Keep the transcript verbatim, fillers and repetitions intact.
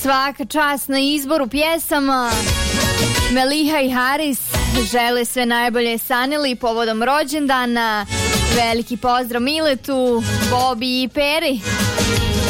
Svaka čast na izboru pjesama. Meliha i Haris žele sve najbolje Sanili povodom rođendana. Veliki pozdrav Miletu, Bobi i Peri.